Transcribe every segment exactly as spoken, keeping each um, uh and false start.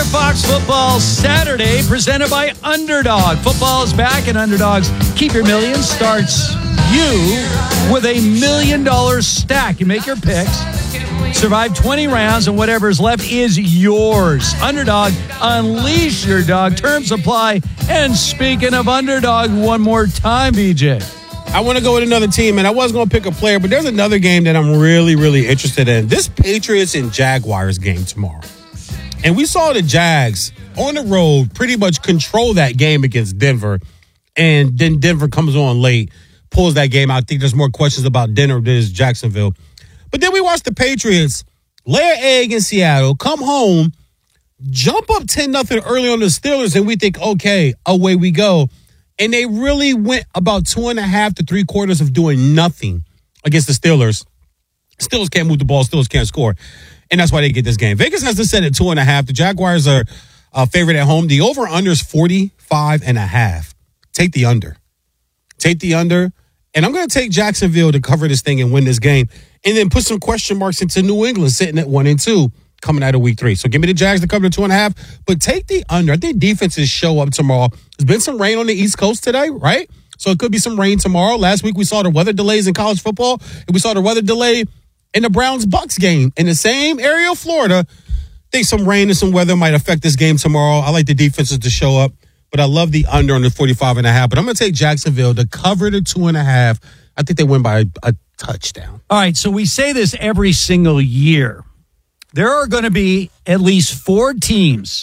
Fox Football Saturday, presented by Underdog. Football is back, and Underdog's Keep Your Millions starts you with a million dollar stack. You make your picks, survive twenty rounds, and whatever's left is yours. Underdog, unleash your dog. Terms apply. And speaking of Underdog, one more time, V J. I want to go with another team, and I was going to pick a player, but there's another game that I'm really, really interested in. This Patriots and Jaguars game tomorrow. And we saw the Jags on the road pretty much control that game against Denver, and then Denver comes on late, pulls that game out. I think there's more questions about Denver than there's Jacksonville. But then we watched the Patriots lay an egg in Seattle, come home, jump up ten nothing early on the Steelers, and we think, okay, away we go. And they really went about two and a half to three quarters of doing nothing against the Steelers. Steelers can't move the ball. Steelers can't score. And that's why they get this game. Vegas has to set at two and a half. The Jaguars are uh, favored at home. The over-under is forty-five and a half. Take the under. Take the under. And I'm going to take Jacksonville to cover this thing and win this game. And then put some question marks into New England sitting at one and two coming out of week three. So give me the Jags to cover the two and a half. But take the under. I think defenses show up tomorrow. There's been some rain on the East Coast today, right? So it could be some rain tomorrow. Last week we saw the weather delays in college football. And we saw the weather delay in the Browns-Bucks game in the same area of Florida. I think some rain and some weather might affect this game tomorrow. I like the defenses to show up. But I love the under on the forty-five and a half. But I'm going to take Jacksonville to cover the two and a half. I think they win by a, a touchdown. All right, so we say this every single year. There are going to be at least four teams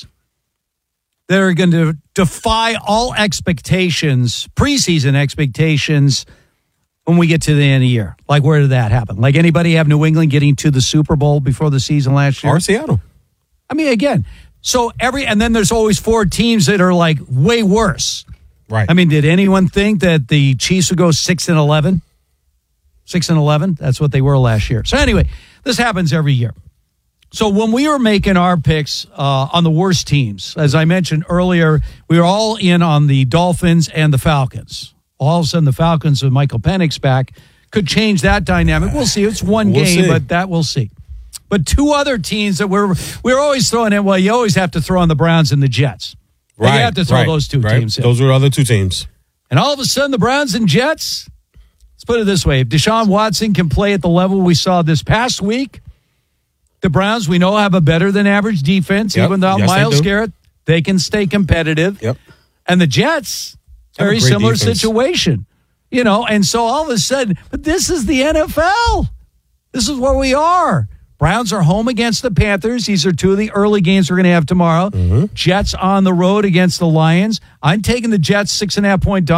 that are going to defy all expectations, preseason expectations, when we get to the end of the year. Like, where did that happen? Like, anybody have New England getting to the Super Bowl before the season last year? Or Seattle. I mean, again, so every, and then there's always four teams that are like way worse. Right. I mean, did anyone think that the Chiefs would go six and eleven? Six and eleven? That's what they were last year. So anyway, this happens every year. So when we were making our picks uh, on the worst teams, as I mentioned earlier, we were all in on the Dolphins and the Falcons. All of a sudden, the Falcons with Michael Penix back could change that dynamic. We'll see. It's one we'll game, see. but that we'll see. But two other teams that we're we're always throwing in. Well, you always have to throw in the Browns and the Jets. Right. You have to throw right, those two right. teams in. Those are the other two teams. And all of a sudden, the Browns and Jets. Let's put it this way: if Deshaun Watson can play at the level we saw this past week, the Browns, we know, have a better than average defense. Yep. Even without Yes, Myles they Garrett, they can stay competitive. Yep. And the Jets, Have a very great similar defense. situation. You know, and so all of a sudden, but this is the N F L. This is where we are. Browns are home against the Panthers. These are two of the early games we're going to have tomorrow. Mm-hmm. Jets on the road against the Lions. I'm taking the Jets six and a half point dog.